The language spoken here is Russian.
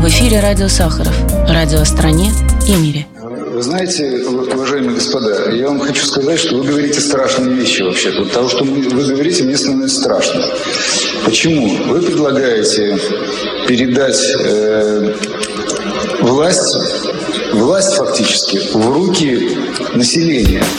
В эфире радио Сахаров. Радио о стране и мире. Вы знаете, уважаемые господа, я вам хочу сказать, что вы говорите страшные вещи вообще-то. Вот того, что вы говорите, мне становится страшно. Почему? Вы предлагаете передать власть фактически в руки населения.